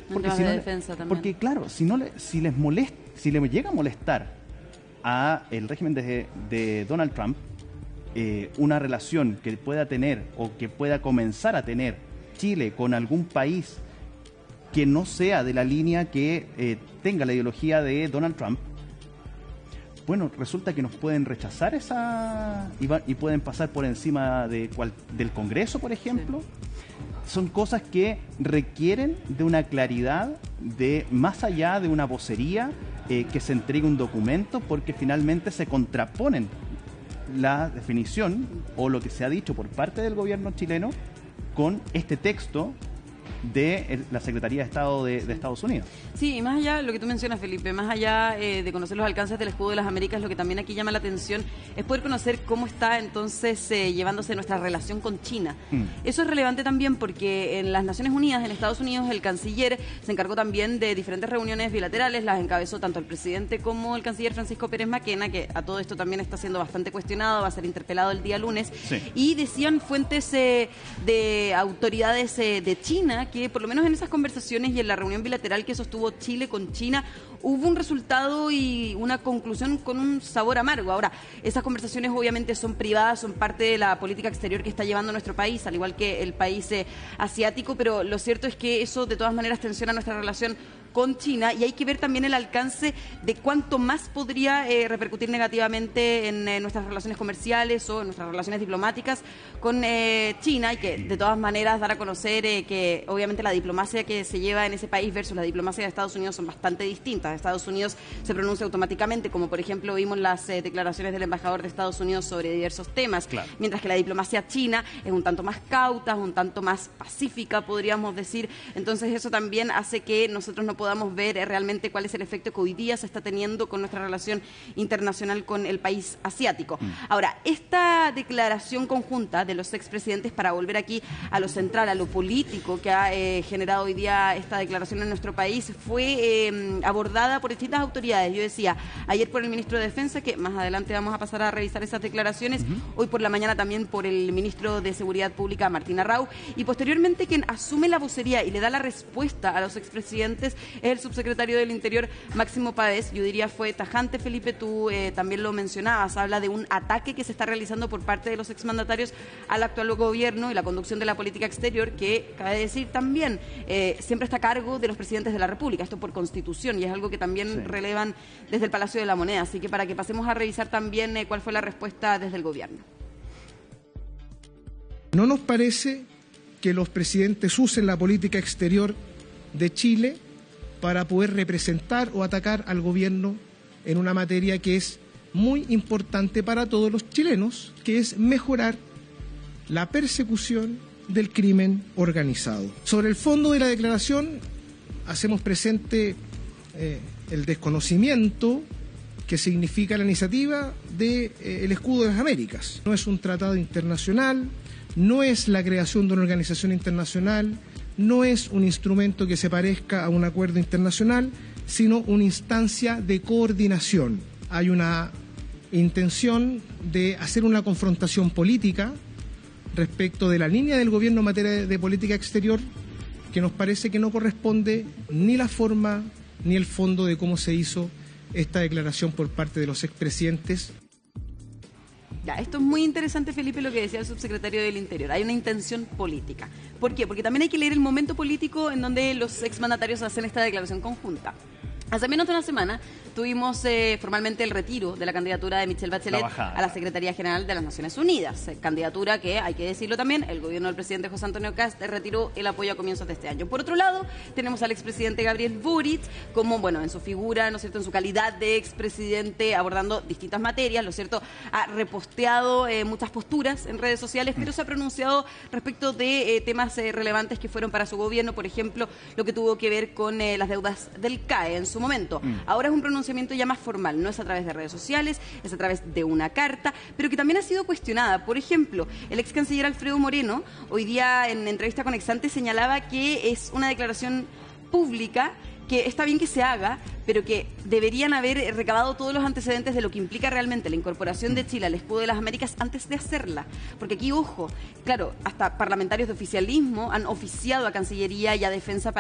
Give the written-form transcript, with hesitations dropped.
Porque, si no, porque claro, si les llega a molestar a el régimen de Donald Trump, una relación que pueda tener o que pueda comenzar a tener Chile con algún país que no sea de la línea que tenga la ideología de Donald Trump, bueno, resulta que nos pueden rechazar y pueden pasar por encima del Congreso, por ejemplo. Sí. Son cosas que requieren de una claridad, más allá de una vocería, que se entregue un documento, porque finalmente se contraponen la definición o lo que se ha dicho por parte del gobierno chileno con este texto de la Secretaría de Estado de Estados Unidos. Sí, y más allá de lo que tú mencionas, Felipe, más allá de conocer los alcances del Escudo de las Américas, lo que también aquí llama la atención es poder conocer cómo está entonces llevándose nuestra relación con China. Eso es relevante también porque en las Naciones Unidas, en Estados Unidos, el canciller se encargó también de diferentes reuniones bilaterales, las encabezó tanto el presidente como el canciller Francisco Pérez Maquena, que a todo esto también está siendo bastante cuestionado, va a ser interpelado el día lunes, sí. Y decían fuentes de autoridades de China que por lo menos en esas conversaciones y en la reunión bilateral que sostuvo Chile con China, hubo un resultado y una conclusión con un sabor amargo. Ahora, esas conversaciones obviamente son privadas, son parte de la política exterior que está llevando nuestro país, al igual que el país asiático, pero lo cierto es que eso de todas maneras tensiona nuestra relación con China y hay que ver también el alcance de cuánto más podría repercutir negativamente en nuestras relaciones comerciales o en nuestras relaciones diplomáticas con China y que de todas maneras dar a conocer que obviamente la diplomacia que se lleva en ese país versus la diplomacia de Estados Unidos son bastante distintas. Estados Unidos se pronuncia automáticamente, como por ejemplo vimos las declaraciones del embajador de Estados Unidos sobre diversos temas, claro. Mientras que la diplomacia china es un tanto más cauta, un tanto más pacífica, podríamos decir. Entonces eso también hace que nosotros no podamos ver realmente cuál es el efecto que hoy día se está teniendo con nuestra relación internacional con el país asiático. Ahora, esta declaración conjunta de los expresidentes, para volver aquí a lo central, a lo político que ha generado hoy día esta declaración en nuestro país, fue abordada por distintas autoridades. Yo decía, ayer por el ministro de Defensa, que más adelante vamos a pasar a revisar esas declaraciones, hoy por la mañana también por el ministro de Seguridad Pública, Martín Arrau, y posteriormente quien asume la vocería y le da la respuesta a los expresidentes es el subsecretario del Interior, Máximo Pavés. Yo diría fue tajante, Felipe, tú también lo mencionabas, habla de un ataque que se está realizando por parte de los exmandatarios al actual gobierno y la conducción de la política exterior, que, cabe decir también, siempre está a cargo de los presidentes de la República, esto por Constitución, y es algo que también relevan desde el Palacio de la Moneda. Así que para que pasemos a revisar también cuál fue la respuesta desde el gobierno. No nos parece que los presidentes usen la política exterior de Chile para poder representar o atacar al gobierno en una materia que es muy importante para todos los chilenos, que es mejorar la persecución del crimen organizado. Sobre el fondo de la declaración, hacemos presente el desconocimiento que significa la iniciativa del Escudo de las Américas. No es un tratado internacional, no es la creación de una organización internacional, no es un instrumento que se parezca a un acuerdo internacional, sino una instancia de coordinación. Hay una intención de hacer una confrontación política respecto de la línea del gobierno en materia de política exterior, que nos parece que no corresponde ni la forma ni el fondo de cómo se hizo esta declaración por parte de los expresidentes. Ya, esto es muy interesante, Felipe, lo que decía el subsecretario del Interior. Hay una intención política. ¿Por qué? Porque también hay que leer el momento político en donde los exmandatarios hacen esta declaración conjunta. Hace menos de una semana tuvimos formalmente el retiro de la candidatura de Michelle Bachelet a la Secretaría General de las Naciones Unidas. Candidatura que, hay que decirlo también, el gobierno del presidente José Antonio Kast retiró el apoyo a comienzos de este año. Por otro lado, tenemos al expresidente Gabriel Boric como, bueno, en su figura, ¿no es cierto?, en su calidad de expresidente, abordando distintas materias. Lo cierto, ha reposteado muchas posturas en redes sociales, pero se ha pronunciado respecto de temas relevantes que fueron para su gobierno, por ejemplo, lo que tuvo que ver con las deudas del CAE en su momento. Ahora es un pronunciamiento ya más formal, no es a través de redes sociales, es a través de una carta, pero que también ha sido cuestionada. Por ejemplo, el ex canciller Alfredo Moreno, hoy día en entrevista con Exante, señalaba que es una declaración pública, que está bien que se haga, pero que deberían haber recabado todos los antecedentes de lo que implica realmente la incorporación de Chile al Escudo de las Américas antes de hacerla. Porque aquí, ojo, claro, hasta parlamentarios de oficialismo han oficiado a Cancillería y a Defensa para